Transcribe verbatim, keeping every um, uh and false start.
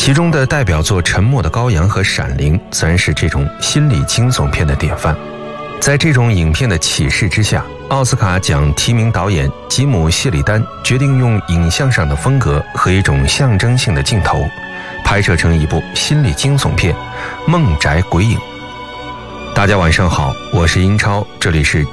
其中的代表作《沉默的羔羊》和《闪灵》自然是这种心理惊悚片的典范。在这种影片的启示之下，奥斯卡奖提名导演吉姆·谢里丹决定用影像上的风格和一种象征性的镜头，拍摄成一部心理惊悚片《梦宅鬼影》。大家晚上好，我是英超，这里是